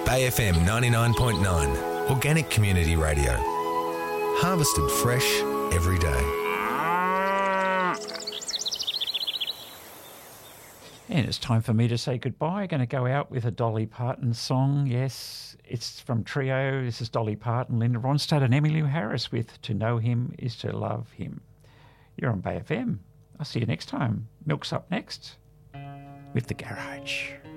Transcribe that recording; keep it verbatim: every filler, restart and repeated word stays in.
Bay F M ninety-nine point nine, Organic Community Radio. Harvested fresh every day. And it's time for me to say goodbye. Going to go out with a Dolly Parton song. Yes, it's from Trio. This is Dolly Parton, Linda Ronstadt and Emmylou Harris with To Know Him Is To Love Him. You're on Bay F M. I'll see you next time. Milk's up next with The Garage.